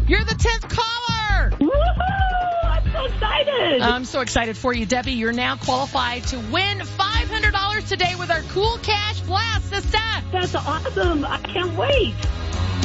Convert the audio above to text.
You're the 10th caller. Woohoo! I'm so excited. I'm so excited for you, Debbie. You're now qualified to win $500 today with our Cool Cash Blast, sister. That's awesome. I can't wait.